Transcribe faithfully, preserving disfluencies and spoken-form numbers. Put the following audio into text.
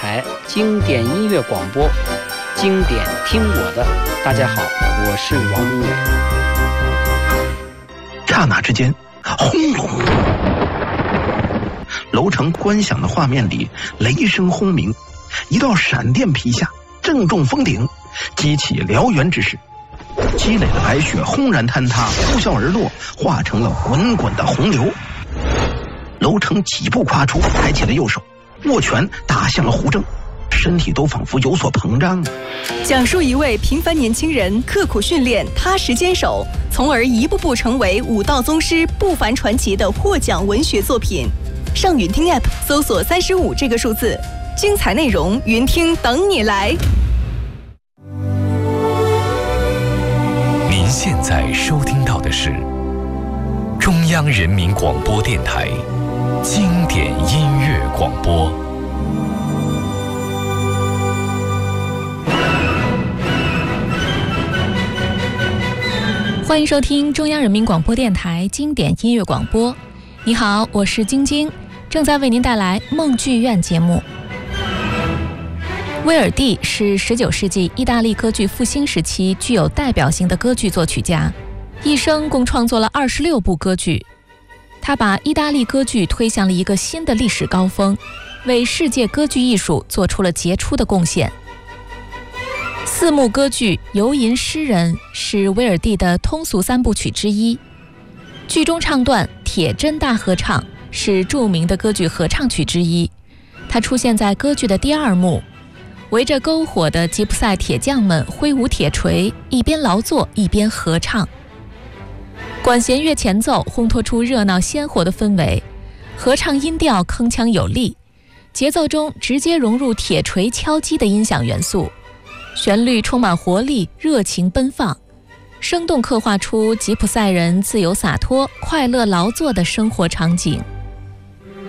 台经典音乐广播，经典听我的。大家好，我是王伟。 刹那之间，轰隆，楼城观响的画面里，雷声轰鸣，一道闪电劈下，正中峰顶，激起燎原之势。积累的白雪轰然坍塌，呼啸而落，化成了滚滚的洪流。楼城几步跨出，抬起了右手，握拳打向了胡正，身体都仿佛有所膨胀。 讲述一位平凡年轻人刻苦训练、踏实坚守，从而一步步成为武道宗师不凡传奇的获奖文学作品。上云听 App 搜索三十五这个数字，精彩内容云听等你来。 您现在收听到的是中央人民广播电台经典音乐广播。 欢迎收听中央人民广播电台经典音乐广播。你好，我是晶晶，正在为您带来梦剧院节目。威尔第是十九世纪意大利歌剧复兴时期具有代表性的歌剧作曲家，一生共创作了二十六部歌剧。他把意大利歌剧推向了一个新的历史高峰，为世界歌剧艺术做出了杰出的贡献。四幕歌剧《游吟诗人》是威尔第的通俗三部曲之一，剧中唱段《铁针大合唱》是著名的歌剧合唱曲之一，它出现在歌剧的第二幕，围着篝火的吉普赛铁匠们挥舞铁锤，一边劳作一边合唱。管弦乐前奏烘托出热闹鲜活的氛围，合唱音调铿锵有力，节奏中直接融入铁锤敲击的音响元素，旋律充满活力，热情奔放，生动刻画出吉普赛人自由洒脱、快乐劳作的生活场景。